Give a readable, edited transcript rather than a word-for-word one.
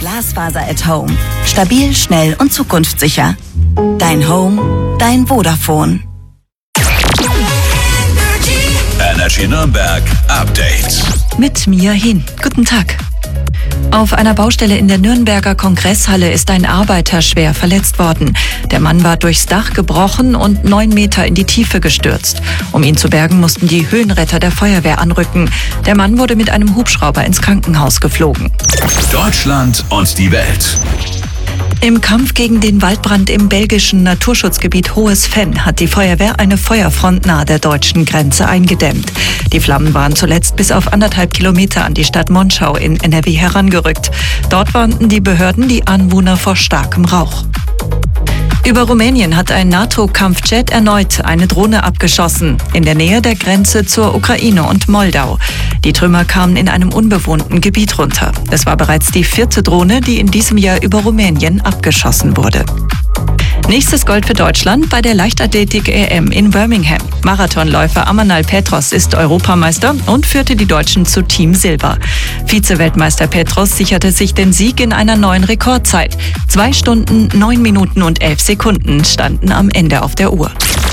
Glasfaser at Home. Stabil, schnell und zukunftssicher. Dein Home, dein Vodafone. Energy Nürnberg Update. Mit Mia Hin. Guten Tag. Auf einer Baustelle in der Nürnberger Kongresshalle ist ein Arbeiter schwer verletzt worden. Der Mann war durchs Dach gebrochen und 9 Meter in die Tiefe gestürzt. Um ihn zu bergen, mussten die Höhenretter der Feuerwehr anrücken. Der Mann wurde mit einem Hubschrauber ins Krankenhaus geflogen. Deutschland und die Welt. Im Kampf gegen den Waldbrand im belgischen Naturschutzgebiet Hohes Venn hat die Feuerwehr eine Feuerfront nahe der deutschen Grenze eingedämmt. Die Flammen waren zuletzt bis auf 1,5 Kilometer an die Stadt Monschau in NRW herangerückt. Dort warnten die Behörden die Anwohner vor starkem Rauch. Über Rumänien hat ein NATO-Kampfjet erneut eine Drohne abgeschossen, in der Nähe der Grenze zur Ukraine und Moldau. Die Trümmer kamen in einem unbewohnten Gebiet runter. Es war bereits die 4. Drohne, die in diesem Jahr über Rumänien abgeschossen wurde. Nächstes Gold für Deutschland bei der Leichtathletik-EM in Birmingham. Marathonläufer Amanal Petros ist Europameister und führte die Deutschen zu Team Silber. Vize-Weltmeister Petros sicherte sich den Sieg in einer neuen Rekordzeit. 2 Stunden, 9 Minuten und 11 Sekunden standen am Ende auf der Uhr.